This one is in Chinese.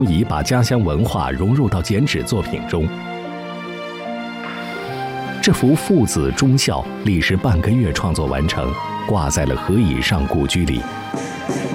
以把家乡文化融入到剪纸作品中。这幅父子忠孝历时半个月创作完成，挂在了何以上故居里。